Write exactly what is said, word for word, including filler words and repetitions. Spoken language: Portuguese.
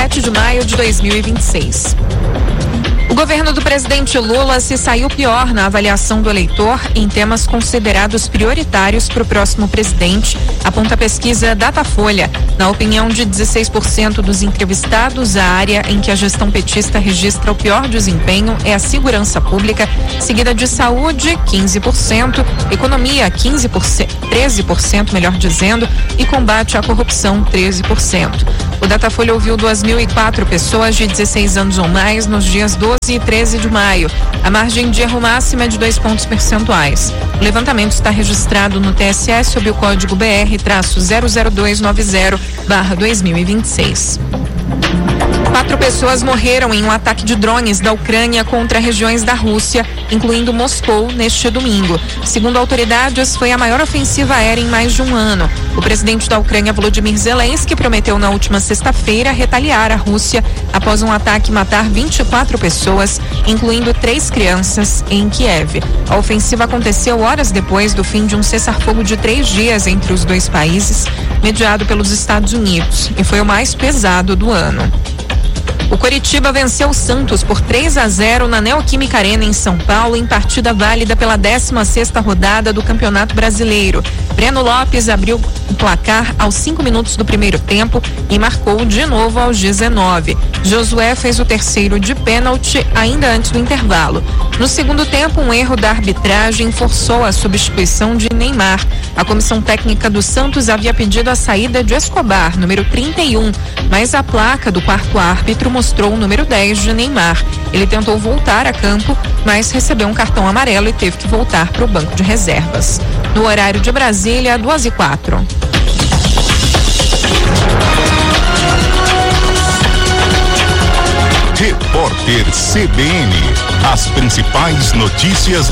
sete de maio de dois mil e vinte e seis. O governo do presidente Lula se saiu pior na avaliação do eleitor em temas considerados prioritários para o próximo presidente, aponta a pesquisa Datafolha. Na opinião de dezesseis por cento dos entrevistados, a área em que a gestão petista registra o pior desempenho é a segurança pública, seguida de saúde, quinze por cento, economia, quinze por cento, treze por cento, melhor dizendo, e combate à corrupção, treze por cento. O Datafolha ouviu duas mil e quatro pessoas de dezesseis anos ou mais nos dias doze e treze de maio. A margem de erro máxima é de dois pontos percentuais. O levantamento está registrado no T S E sob o código B R zero zero dois nove zero barra dois mil e vinte e seis. Quatro pessoas morreram em um ataque de drones da Ucrânia contra regiões da Rússia, incluindo Moscou, neste domingo. Segundo autoridades, foi a maior ofensiva aérea em mais de um ano. O presidente da Ucrânia, Volodymyr Zelensky, prometeu na última sexta-feira retaliar a Rússia após um ataque matar vinte e quatro pessoas, incluindo três crianças, em Kiev. A ofensiva aconteceu horas depois do fim de um cessar-fogo de três dias entre os dois países, mediado pelos Estados Unidos, e foi o mais pesado do ano. O Coritiba venceu o Santos por três a zero na Neoquímica Arena em São Paulo, em partida válida pela décima sexta rodada do Campeonato Brasileiro. Breno Lopes abriu o placar aos cinco minutos do primeiro tempo e marcou de novo aos dezenove. Josué fez o terceiro de pênalti ainda antes do intervalo. No segundo tempo, um erro da arbitragem forçou a substituição de Neymar. A comissão técnica do Santos havia pedido a saída de Escobar, número trinta e um, mas a placa do quarto árbitro mostrou o número dez de Neymar. Ele tentou voltar a campo, mas recebeu um cartão amarelo e teve que voltar para o banco de reservas. No horário de Brasília, duas e quatro. Repórter C B N. As principais notícias